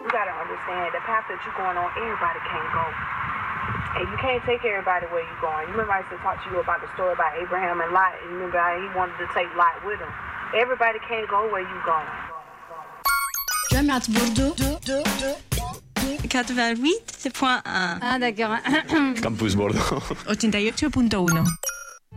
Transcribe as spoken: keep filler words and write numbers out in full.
we got to understand the path that you're going on, everybody can't go. And you can't take everybody where you're going. You remember I used to talk to you about the story about Abraham and Lot, and you remember how he wanted to take Lot with him. Everybody can't go where you're going. جامعة بوردو quatre-vingt-huit point un. Ah d'accord. Campus Bordeaux. ottantotto punto uno.